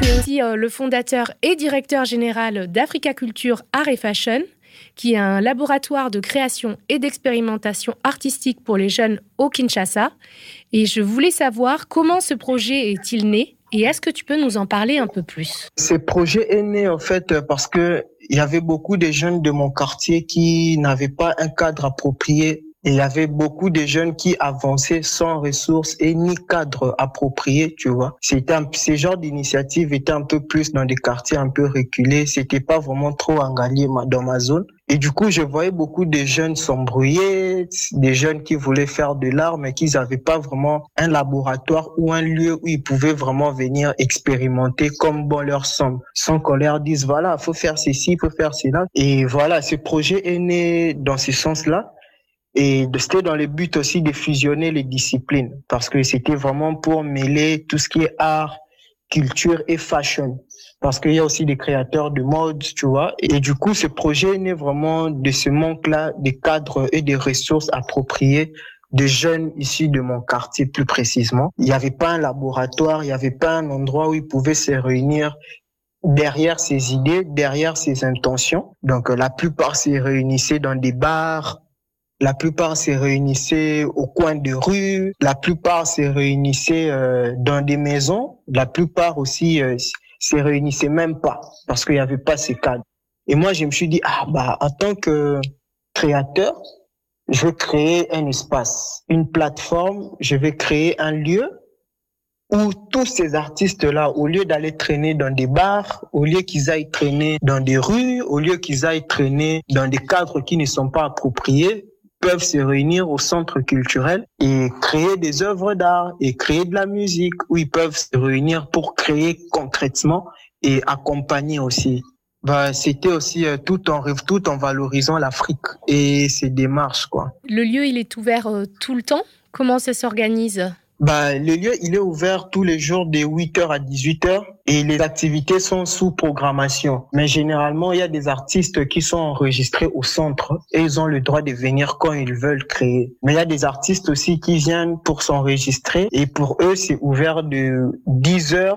es aussi le fondateur et directeur général d'Africa Culture Art et Fashion, qui est un laboratoire de création et d'expérimentation artistique pour les jeunes au Kinshasa. Et je voulais savoir comment ce projet est-il né et est-ce que tu peux nous en parler un peu plus? Ce projet est né en fait parce que il y avait beaucoup de jeunes de mon quartier qui n'avaient pas un cadre approprié. Et il y avait beaucoup de jeunes qui avançaient sans ressources et ni cadre approprié, tu vois. Ces genres d'initiatives étaient un peu plus dans des quartiers un peu reculés. C'était pas vraiment trop engagé dans ma zone. Et du coup, je voyais beaucoup de jeunes s'embrouiller, des jeunes qui voulaient faire de l'art, mais qui n'avaient pas vraiment un laboratoire ou un lieu où ils pouvaient vraiment venir expérimenter comme bon leur semble, sans qu'on leur dise, voilà, faut faire ceci, faut faire cela. Et voilà, ce projet est né dans ce sens-là. Et c'était dans le but aussi de fusionner les disciplines, parce que c'était vraiment pour mêler tout ce qui est art, culture et fashion. Parce qu'il y a aussi des créateurs de mode, tu vois. Et du coup, ce projet est né vraiment de ce manque-là des cadres et des ressources appropriées de jeunes issus de mon quartier plus précisément. Il n'y avait pas un laboratoire, il n'y avait pas un endroit où ils pouvaient se réunir derrière ces idées, derrière ces intentions. Donc, la plupart se réunissaient dans des bars, la plupart se réunissaient au coin de rue, la plupart se réunissaient dans des maisons, la plupart aussi se réunissaient même pas parce qu'il n'y avait pas ces cadres. Et moi, je me suis dit, en tant que créateur, je vais créer un espace, une plateforme, je vais créer un lieu où tous ces artistes-là, au lieu d'aller traîner dans des bars, au lieu qu'ils aillent traîner dans des rues, au lieu qu'ils aillent traîner dans des cadres qui ne sont pas appropriés, peuvent se réunir au centre culturel et créer des œuvres d'art et créer de la musique où ils peuvent se réunir pour créer concrètement et accompagner aussi. C'était aussi tout en valorisant l'Afrique et ses démarches, quoi. Le lieu, il est ouvert tout le temps? Comment ça s'organise? Le lieu, il est ouvert tous les jours de 8h à 18h et les activités sont sous programmation. Mais généralement, il y a des artistes qui sont enregistrés au centre et ils ont le droit de venir quand ils veulent créer. Mais il y a des artistes aussi qui viennent pour s'enregistrer et pour eux, c'est ouvert de 10h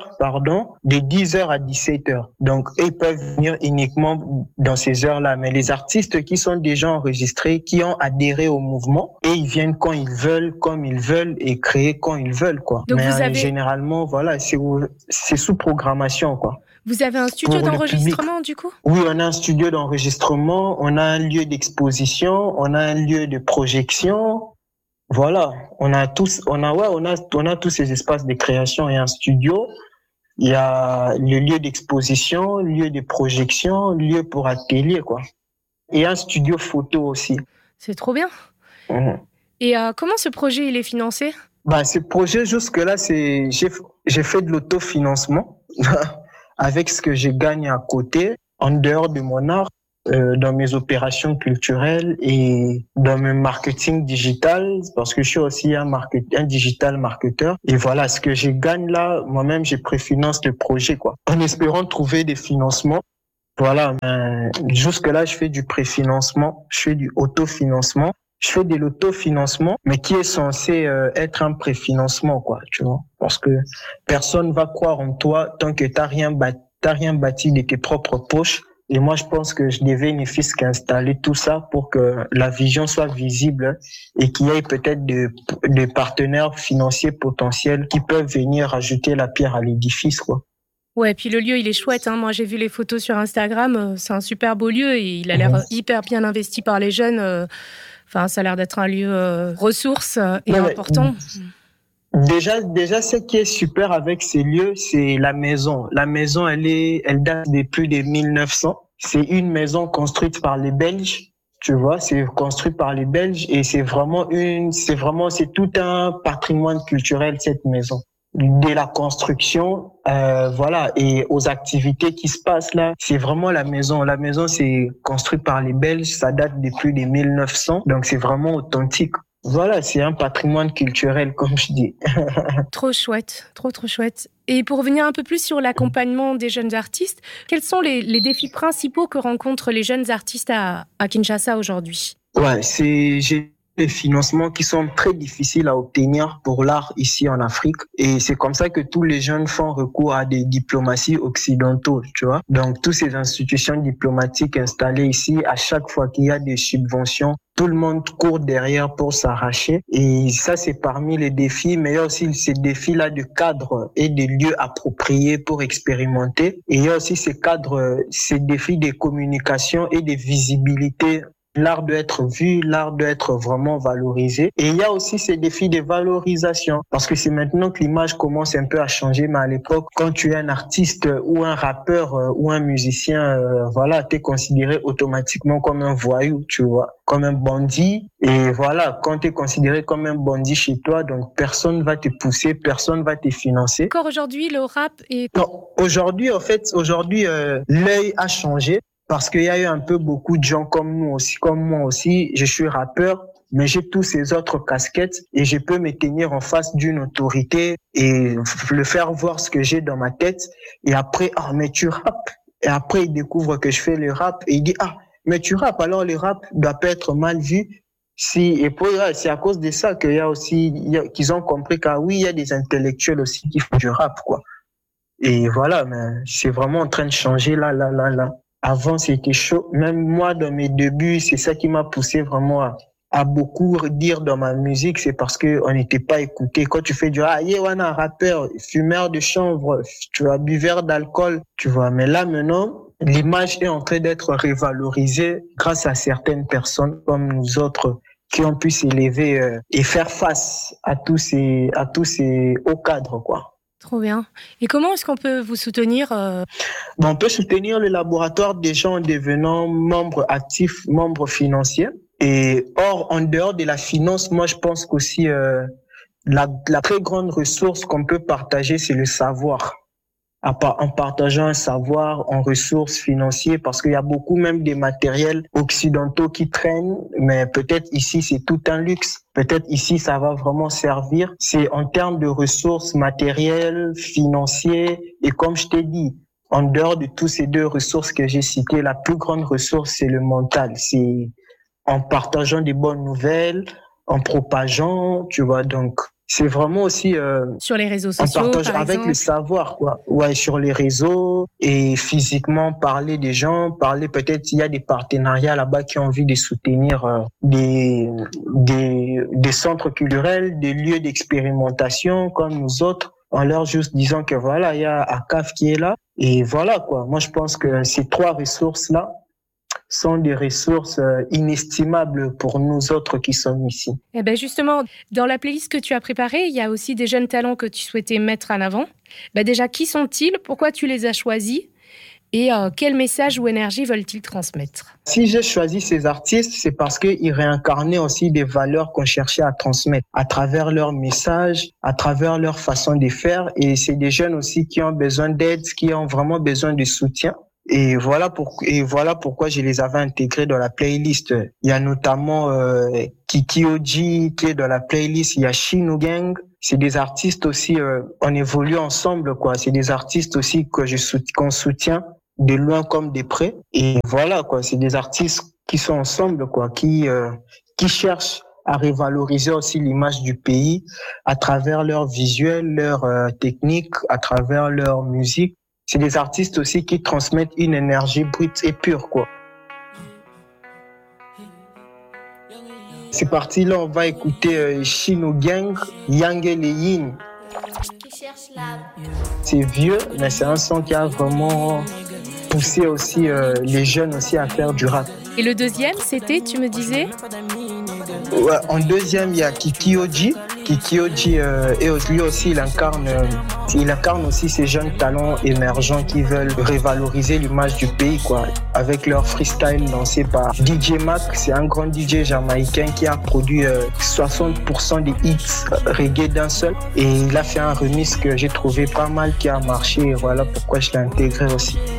à 17h. Donc, ils peuvent venir uniquement dans ces heures-là. Mais les artistes qui sont déjà enregistrés, qui ont adhéré au mouvement et ils viennent quand ils veulent, comme ils veulent et créer quand ils veulent, quoi. Donc mais généralement, voilà, c'est sous programmation, quoi. Vous avez un studio d'enregistrement, du coup? Oui, on a un studio d'enregistrement, on a un lieu d'exposition, on a un lieu de projection. Voilà, on a tous ces espaces de création et un studio. Il y a le lieu d'exposition, lieu de projection, lieu pour atelier, quoi. Et un studio photo aussi. C'est trop bien. Et comment ce projet, il est financé? Ce projet, jusque-là, j'ai fait de l'autofinancement avec ce que je gagne à côté, en dehors de mon art, dans mes opérations culturelles et dans mon marketing digital, parce que je suis aussi un digital marketeur. Et voilà, ce que je gagne là, moi-même, je préfinance le projet, quoi, en espérant trouver des financements. Voilà, jusque-là, je fais du préfinancement, je fais du autofinancement. Je fais de l'autofinancement, mais qui est censé être un préfinancement, quoi, tu vois. Parce que personne va croire en toi tant que t'as rien bâti de tes propres poches. Et moi, je pense que je devais ne fût-ce qu'installer tout ça pour que la vision soit visible et qu'il y ait peut-être des partenaires financiers potentiels qui peuvent venir ajouter la pierre à l'édifice, quoi. Ouais, puis le lieu, il est chouette, hein. Moi, j'ai vu les photos sur Instagram. C'est un super beau lieu et il a l'air hyper bien investi par les jeunes. Enfin, ça a l'air d'être un lieu ressource et important. Déjà, ce qui est super avec ces lieux, c'est la maison. La maison, elle date de plus de 1900. C'est une maison construite par les Belges. Tu vois, c'est construit par les Belges et c'est tout un patrimoine culturel, cette maison. De la construction, voilà, et aux activités qui se passent là, c'est vraiment la maison. La maison, c'est construit par les Belges, ça date depuis les 1900, donc c'est vraiment authentique. Voilà, c'est un patrimoine culturel, comme je dis. Trop chouette, trop chouette. Et pour revenir un peu plus sur l'accompagnement des jeunes artistes, quels sont les défis principaux que rencontrent les jeunes artistes à Kinshasa aujourd'hui? Ouais, des financements qui sont très difficiles à obtenir pour l'art ici en Afrique. Et c'est comme ça que tous les jeunes font recours à des diplomaties occidentaux, tu vois. Donc, toutes ces institutions diplomatiques installées ici, à chaque fois qu'il y a des subventions, tout le monde court derrière pour s'arracher. Et ça, c'est parmi les défis. Mais il y a aussi ces défis-là de cadres et des lieux appropriés pour expérimenter. Et il y a aussi ces cadres, ces défis des communications et des visibilités. L'art doit être vu, l'art doit être vraiment valorisé. Et il y a aussi ces défis de valorisation. Parce que c'est maintenant que l'image commence un peu à changer. Mais à l'époque, quand tu es un artiste ou un rappeur ou un musicien, voilà, t'es considéré automatiquement comme un voyou, tu vois, comme un bandit. Et voilà, quand t'es considéré comme un bandit chez toi, donc personne va te pousser, personne va te financer. Encore aujourd'hui, le rap est... Non, aujourd'hui, l'œil a changé. Parce qu'il y a eu un peu beaucoup de gens comme moi aussi. Je suis rappeur, mais j'ai tous ces autres casquettes et je peux me tenir en face d'une autorité et le faire voir ce que j'ai dans ma tête. Et après, mais tu rappes. Et après, il découvre que je fais le rap et il dit, mais tu rappes, alors le rap doit pas être mal vu. Et puis, c'est à cause de ça qu'il y a aussi, qu'ils ont compris il y a des intellectuels aussi qui font du rap, quoi. Et voilà, mais c'est vraiment en train de changer là. Avant, c'était chaud. Même moi, dans mes débuts, c'est ça qui m'a poussé vraiment à beaucoup dire dans ma musique. C'est parce que on n'était pas écouté. Quand tu fais du un rappeur, fumeur de chanvre, tu vois, buveur d'alcool, tu vois. Mais là, maintenant, l'image est en train d'être révalorisée grâce à certaines personnes comme nous autres qui ont pu s'élever et faire face à tous ces hauts cadres, quoi. Trop bien. Et comment est-ce qu'on peut vous soutenir On peut soutenir le laboratoire déjà en devenant membre actif, membre financier. Et en dehors de la finance, moi je pense qu'aussi la très grande ressource qu'on peut partager, c'est le savoir. En partageant un savoir en ressources financières, parce qu'il y a beaucoup même des matériels occidentaux qui traînent, mais peut-être ici c'est tout un luxe. Peut-être ici ça va vraiment servir. C'est en termes de ressources matérielles, financières, et comme je t'ai dit, en dehors de tous ces deux ressources que j'ai citées, la plus grande ressource c'est le mental. C'est en partageant des bonnes nouvelles, en propageant, tu vois, donc. C'est vraiment aussi sur les réseaux sociaux, on partage par avec exemple. le savoir, quoi. Ouais, sur les réseaux et physiquement parler des gens, peut-être il y a des partenariats là-bas qui ont envie de soutenir des centres culturels, des lieux d'expérimentation comme nous autres, en leur juste disant que voilà, il y a ACAF qui est là et voilà quoi. Moi je pense que ces trois ressources là sont des ressources inestimables pour nous autres qui sommes ici. Eh ben justement, dans la playlist que tu as préparée, il y a aussi des jeunes talents que tu souhaitais mettre en avant. Déjà, qui sont-ils? Pourquoi tu les as choisis? Et quel message ou énergie veulent-ils transmettre? Si j'ai choisi ces artistes, c'est parce qu'ils réincarnaient aussi des valeurs qu'on cherchait à transmettre à travers leurs messages, à travers leur façon de faire. Et c'est des jeunes aussi qui ont besoin d'aide, qui ont vraiment besoin de soutien. Et voilà pourquoi je les avais intégrés dans la playlist. Il y a notamment Kiki Oji qui est dans la playlist. Il y a Shino Gang. C'est des artistes aussi. On évolue ensemble, quoi. C'est des artistes aussi qu'on soutient de loin comme de près. Et voilà, quoi. C'est des artistes qui sont ensemble, quoi, qui cherchent à revaloriser aussi l'image du pays à travers leur visuel, leur technique, à travers leur musique. C'est des artistes aussi qui transmettent une énergie brute et pure, quoi. C'est parti, là, on va écouter Shino Gang, Yang et Yin. C'est vieux, mais c'est un son qui a vraiment poussé aussi les jeunes aussi à faire du rap. Et le deuxième, c'était, tu me disais? Ouais, en deuxième, il y a Kiki Oji. Kiki Oji, et lui aussi, il incarne aussi ces jeunes talents émergents qui veulent revaloriser l'image du pays, quoi, avec leur freestyle lancé par DJ Mac. C'est un grand DJ jamaïcain qui a produit 60% des hits reggae d'un seul. Et il a fait un remix que j'ai trouvé pas mal, qui a marché. Et voilà pourquoi je l'ai intégré aussi.